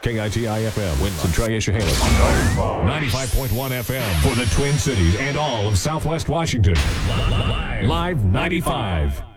KITI-FM, Winston, Triash-Halem. 95.1 FM for the Twin Cities and all of Southwest Washington. Live 95.